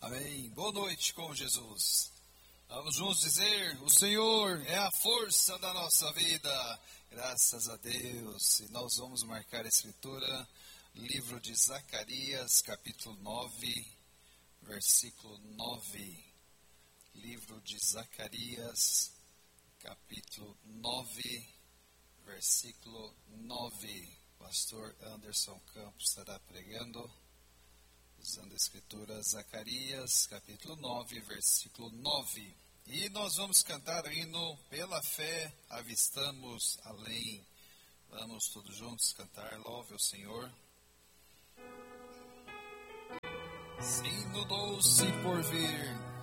Amém. Boa noite com Jesus. Vamos juntos dizer: o Senhor é a força da nossa vida. Graças a Deus. E nós vamos marcar a escritura, livro de Zacarias, capítulo 9, versículo 9. Livro de Zacarias, capítulo 9, versículo 9. Pastor Anderson Campos estará pregando, usando a escritura Zacarias, capítulo 9, versículo 9. E nós vamos cantar o hino Pela Fé Avistamos Além. Vamos todos juntos cantar, louve o Senhor. Sino doce por vir,